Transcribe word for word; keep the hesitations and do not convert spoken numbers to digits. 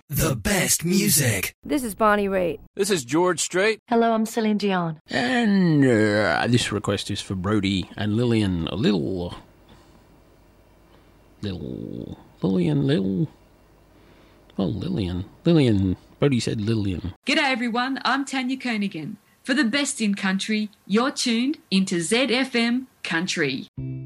The best music. This is Bonnie Raitt. This is George Strait. Hello, I'm Celine Dion. And uh, this request is for Brody and Lillian. A little... Little... Lillian, little... Oh, Lillian. Lillian. Brody said Lillian. G'day everyone, I'm Tanya Koenigan. For the best in country, you're tuned into Z F M Country.